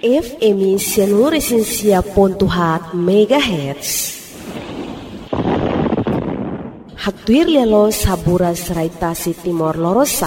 FM Seluruh Pontuhat MHz. Haktuir lelo sabura serai tasi Timor Lorosa.